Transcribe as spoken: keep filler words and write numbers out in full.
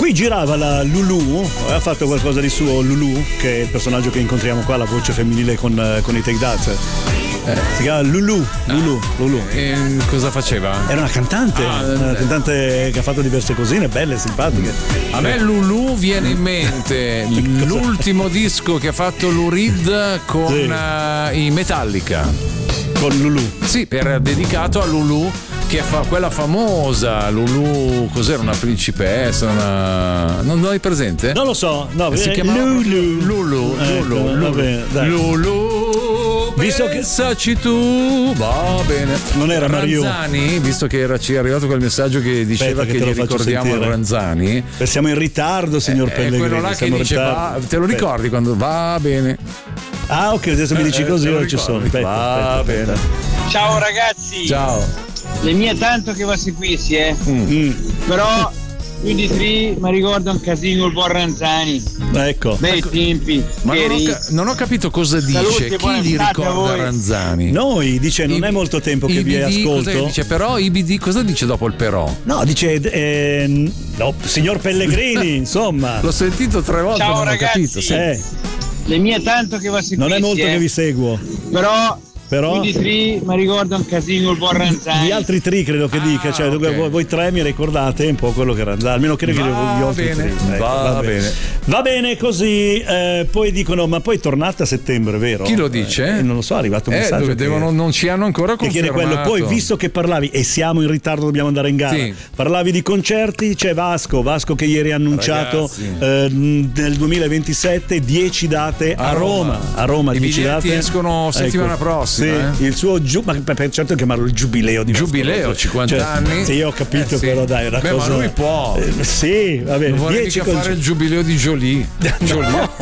Qui girava la Lulu, aveva fatto qualcosa di suo Lulu, che è il personaggio che incontriamo qua, la voce femminile con, con i Take That. Eh, si chiama Lulu, Lulu, Lulu. E cosa faceva? Era una cantante, Ah, una eh. cantante che ha fatto diverse cosine belle, simpatiche. A me Lulu viene in mente l'ultimo disco che ha fatto Lou Reed con Sì. uh, i Metallica. Con Lulu. Sì, per dedicato a Lulu, che fa quella famosa Lulu, cos'era, una principessa, una... non hai presente? Non lo so, no, Si eh, chiamava Lulu. Lulu, Ecco, Lulu, va bene, dai. Lulu, Visto che- pensaci tu, va bene. Non era Mario. Ranzani, visto che era, ci è arrivato quel messaggio che diceva Aspetta che che te gli lo faccio ricordiamo sentire. Ranzani. Eh, Siamo in ritardo, signor È Pellegrini. quello là che siamo in dice ritardo. va, te lo Aspetta. ricordi quando va bene? Ah, ok, adesso mi dici Eh, così, te lo io ci sono. ricordi. Aspetta, Va aspetta, bene. aspetta. Ciao ragazzi, Ciao. le mie tanto che va a seguirsi, eh. Mm, Però più di tre mi ricorda un casino il buon Ranzani. ecco. Bei tempi. Ma non ho, veri? ca- non ho capito cosa dice. Saluti e Chi buona gli estate a ricorda voi. Ranzani? Noi, dice, non I- è molto tempo che I vi B D, ascolto. cosa dice? Però I B D cosa dice dopo il però? No, dice, eh, no, signor Pellegrini, insomma. L'ho sentito tre volte, Ciao, non ho ragazzi. capito. Sì. Eh, Le mie tanto che va a seguirsi, non è molto eh. che vi seguo, Però però più di tre mi ricorda un casino il buon Ranzani. gli altri tre credo che Ah, dica, cioè ok. voi, voi tre mi ricordate un po' quello che era, almeno credo che Va gli altri bene, tre. Ecco, va bene. Va bene così, eh, poi dicono, ma poi tornate a settembre, vero? Chi lo dice? Eh, non lo so, è arrivato un Eh, messaggio dove che- devono, non ci hanno ancora che chiede confermato. quello. Poi, visto che parlavi e siamo in ritardo, dobbiamo andare in gara. Sì. Parlavi di concerti, c'è Vasco, Vasco che ieri ha annunciato Ragazzi. eh, nel duemilaventisette dieci date a, A Roma. Roma. A Roma I dieci biglietti date. escono settimana prossima, Sì, eh. il suo giu- ma per, per certo chiamarlo il giubileo di Vasco Giubileo, Rossi. cinquanta Cioè, anni. Sì, ho capito, Eh, sì. però dai, è una Beh, cosa. ma lui può. Eh, sì, va bene. Non vorrei dieci mica fare il giubileo di Jolie. Jolie.